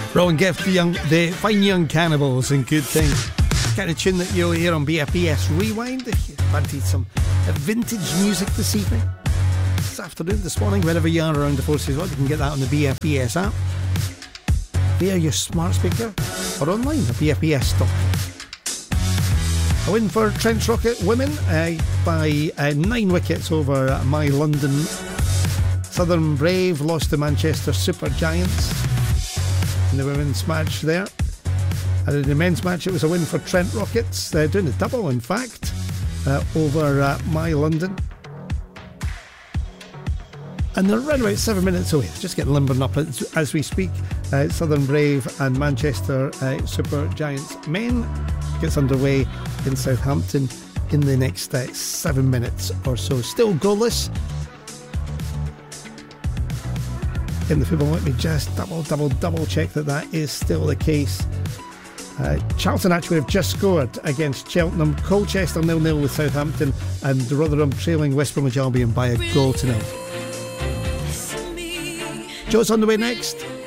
Rowan Gift, the Fine Young Cannibals, and Good Thing. Kind of tune that you'll hear on BFBS Rewind if you fancied some vintage music this evening, this afternoon, this morning, wherever you are around the forces. Well, you can get that on the BFBS app via your smart speaker or online at bfbs.com. A win for Trent Rocket women by 9 wickets over My London. Southern Brave lost to Manchester Super Giants in the women's match there. And in the men's match, it was a win for Trent Rockets, doing a double, in fact, over My London. And they're around about 7 minutes away. Just getting limbering up as we speak. Southern Brave and Manchester Super Giants men gets underway in Southampton in the next 7 minutes or so. Still goalless in the football. Let me just double check that is still the case. Charlton actually have just scored against Cheltenham. Colchester 0-0 with Southampton, and Rotherham trailing West Bromwich Albion by a goal to nil. Joe's on the way next.